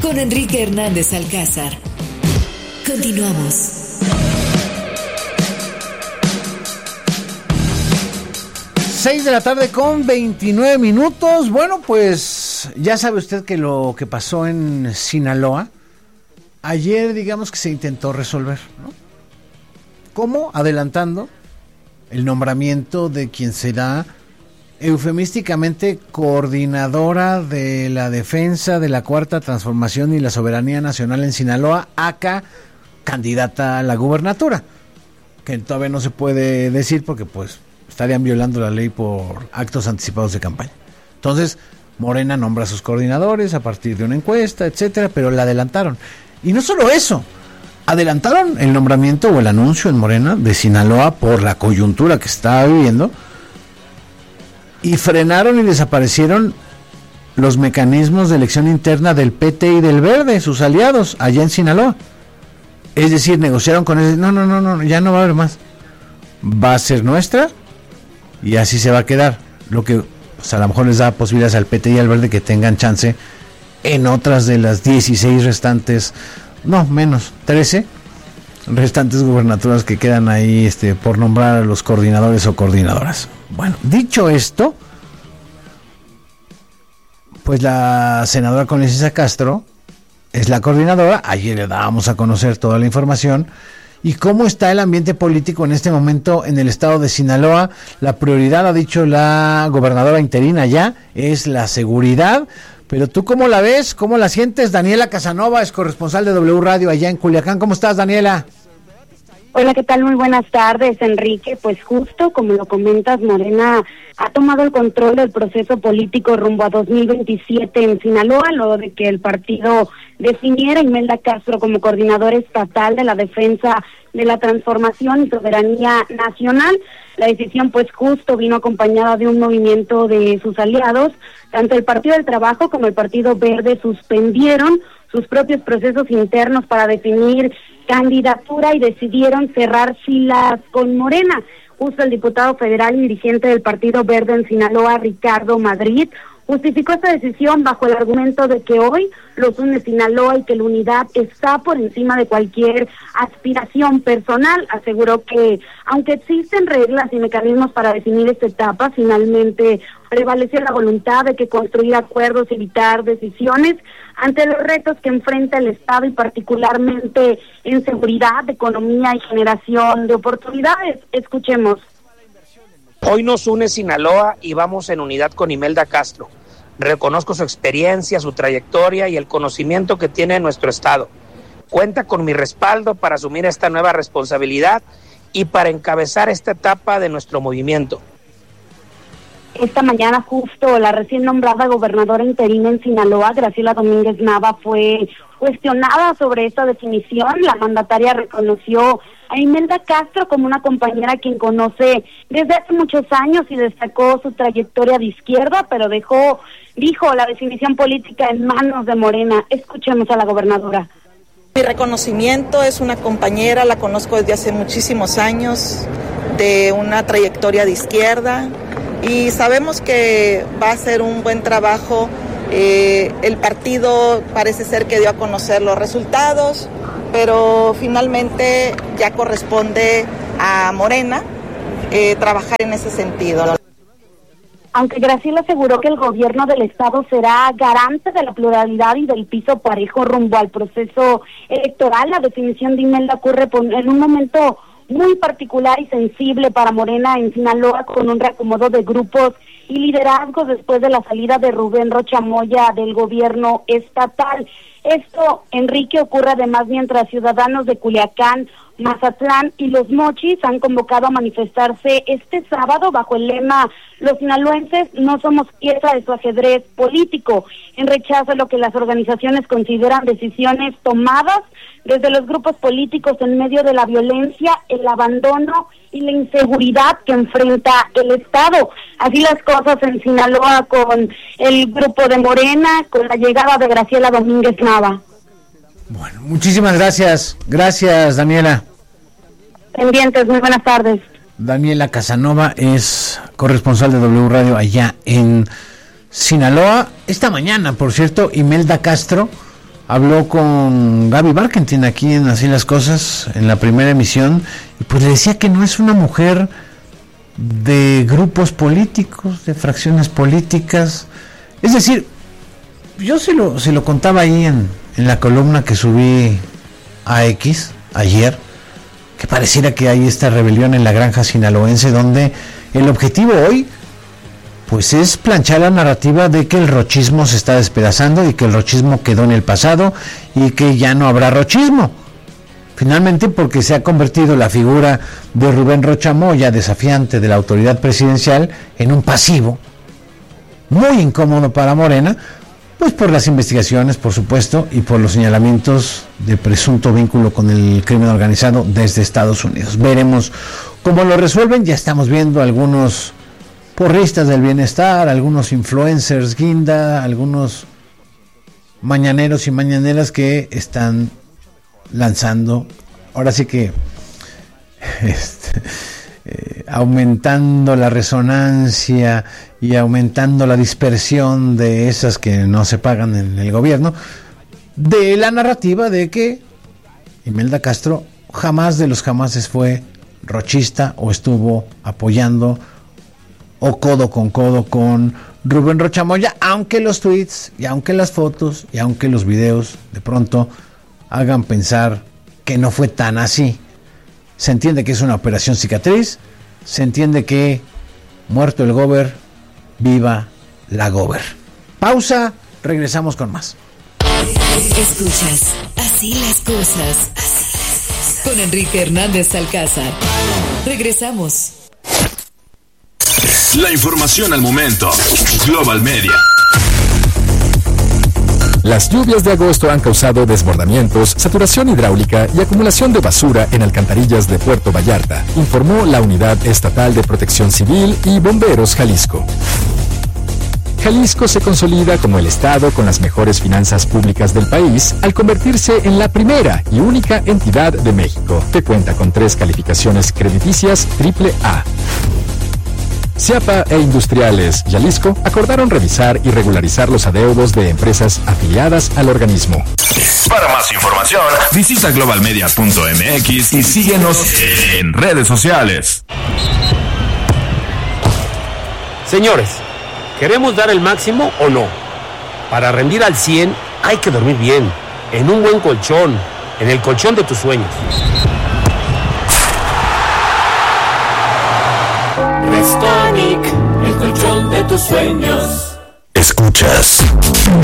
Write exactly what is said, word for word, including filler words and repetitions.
con Enrique Hernández Alcázar. Continuamos. seis de la tarde con veintinueve minutos. Bueno, pues ya sabe usted que lo que pasó en Sinaloa, ayer digamos que se intentó resolver, ¿no? ¿Cómo? Adelantando el nombramiento de quien será eufemísticamente coordinadora de la defensa de la Cuarta Transformación y la Soberanía Nacional en Sinaloa, acá candidata a la gubernatura, que todavía no se puede decir porque pues estarían violando la ley por actos anticipados de campaña. Entonces, Morena nombra a sus coordinadores a partir de una encuesta, etcétera, pero la adelantaron. Y no solo eso, adelantaron el nombramiento o el anuncio en Morena de Sinaloa por la coyuntura que estaba viviendo y frenaron y desaparecieron los mecanismos de elección interna del P T y del Verde, sus aliados, allá en Sinaloa. Es decir, negociaron con ellos, no, no, no, no, ya no va a haber más. Va a ser nuestra y así se va a quedar. Lo que pues, a lo mejor les da posibilidades al P T y al Verde que tengan chance en otras de las dieciséis restantes, no, menos, trece restantes gubernaturas que quedan ahí este, por nombrar a los coordinadores o coordinadoras. Bueno, dicho esto, pues la senadora Conciencia Castro es la coordinadora. Ayer le dábamos a conocer toda la información. ¿Y cómo está el ambiente político en este momento en el estado de Sinaloa? La prioridad, ha dicho la gobernadora interina ya, es la seguridad. Pero tú, ¿cómo la ves? ¿Cómo la sientes? Daniela Casanova es corresponsal de W Radio allá en Culiacán. ¿Cómo estás, Daniela? Hola, ¿qué tal? Muy buenas tardes, Enrique. Pues justo como lo comentas, Morena ha tomado el control del proceso político rumbo a dos mil veintisiete en Sinaloa, luego de que el partido definiera a Imelda Castro como coordinadora estatal de la defensa de la transformación y soberanía nacional. La decisión, pues justo vino acompañada de un movimiento de sus aliados. Tanto el Partido del Trabajo como el Partido Verde suspendieron sus propios procesos internos para definir candidatura y decidieron cerrar filas con Morena. Justo el diputado federal y dirigente del Partido Verde en Sinaloa, Ricardo Madrid, justificó esta decisión bajo el argumento de que hoy los une Sinaloa y que la unidad está por encima de cualquier aspiración personal. Aseguró que, aunque existen reglas y mecanismos para definir esta etapa, finalmente prevaleció la voluntad de que construir acuerdos y evitar decisiones ante los retos que enfrenta el Estado y particularmente en seguridad, economía y generación de oportunidades. Escuchemos. Hoy nos une Sinaloa y vamos en unidad con Imelda Castro. Reconozco su experiencia, su trayectoria y el conocimiento que tiene en nuestro estado. Cuenta con mi respaldo para asumir esta nueva responsabilidad y para encabezar esta etapa de nuestro movimiento. Esta mañana justo la recién nombrada gobernadora interina en Sinaloa, Graciela Domínguez Nava, fue cuestionada sobre esta definición. La mandataria reconoció a Imelda Castro como una compañera a quien conoce desde hace muchos años y destacó su trayectoria de izquierda, pero dejó, dijo, la definición política en manos de Morena. Escuchemos a la gobernadora. Mi reconocimiento, es una compañera, la conozco desde hace muchísimos años, de una trayectoria de izquierda, y sabemos que va a hacer un buen trabajo. Eh, el partido parece ser que dio a conocer los resultados, pero finalmente ya corresponde a Morena eh, trabajar en ese sentido. Aunque Graciela aseguró que el gobierno del estado será garante de la pluralidad y del piso parejo rumbo al proceso electoral, la definición de Imelda ocurre en un momento muy particular y sensible para Morena en Sinaloa, con un reacomodo de grupos y liderazgos después de la salida de Rubén Rocha Moya del gobierno estatal. Esto, Enrique, ocurre además mientras ciudadanos de Culiacán, Mazatlán y Los Mochis han convocado a manifestarse este sábado bajo el lema "Los sinaloenses no somos pieza de su ajedrez político", en rechazo a lo que las organizaciones consideran decisiones tomadas desde los grupos políticos en medio de la violencia, el abandono y la inseguridad que enfrenta el Estado. Así las cosas en Sinaloa con el grupo de Morena, con la llegada de Graciela Domínguez Nava. Bueno, muchísimas gracias. Gracias, Daniela. Pendientes, muy buenas tardes. Daniela Casanova es corresponsal de W Radio allá en Sinaloa. Esta mañana, por cierto, Imelda Castro habló con Gaby Barkentin aquí en Así las Cosas, en la primera emisión, y pues le decía que no es una mujer de grupos políticos, de fracciones políticas. Es decir, yo se lo, se lo contaba ahí en, en la columna que subí a X ayer, que pareciera que hay esta rebelión en la granja sinaloense, donde el objetivo hoy pues es planchar la narrativa de que el rochismo se está despedazando y que el rochismo quedó en el pasado y que ya no habrá rochismo. Finalmente, porque se ha convertido la figura de Rubén Rocha Moya, desafiante de la autoridad presidencial, en un pasivo muy incómodo para Morena, pues por las investigaciones, por supuesto, y por los señalamientos de presunto vínculo con el crimen organizado desde Estados Unidos. Veremos cómo lo resuelven. Ya estamos viendo algunos porristas del bienestar, algunos influencers guinda, algunos mañaneros y mañaneras que están lanzando, ahora sí que este, eh, aumentando la resonancia y aumentando la dispersión de esas que no se pagan en el gobierno, de la narrativa de que Imelda Castro jamás de los jamases fue rochista o estuvo apoyando o codo con codo con Rubén Rocha Moya, aunque los tweets y aunque las fotos y aunque los videos de pronto hagan pensar que no fue tan así. Se entiende que es una operación cicatriz, se entiende que muerto el gober, viva la gober. Pausa, regresamos con más. Escuchas Así las Cosas, Así las Cosas, con Enrique Hernández Alcázar. Regresamos. La información al momento. Global Media. Las lluvias de agosto han causado desbordamientos, saturación hidráulica y acumulación de basura en alcantarillas de Puerto Vallarta, informó la Unidad Estatal de Protección Civil y Bomberos Jalisco. Jalisco se consolida como el estado con las mejores finanzas públicas del país al convertirse en la primera y única entidad de México que cuenta con tres calificaciones crediticias triple A. Ciapa e Industriales Jalisco acordaron revisar y regularizar los adeudos de empresas afiliadas al organismo. Para más información, visita global media punto m x y síguenos en redes sociales. Señores, ¿queremos dar el máximo o no? Para rendir al cien hay que dormir bien, en un buen colchón, en el colchón de tus sueños. Restonic, el colchón de tus sueños. Escuchas